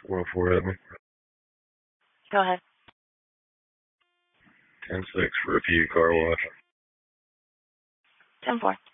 404 at me. Go ahead. 10-6 for a few car wash. 10-4.